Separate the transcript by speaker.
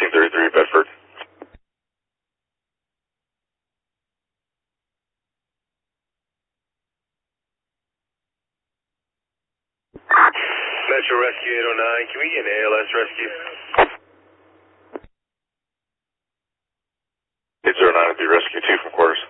Speaker 1: 1333 Bedford. Metro Rescue 809, can we get an ALS rescue? 809 would be Rescue 2 from quarters.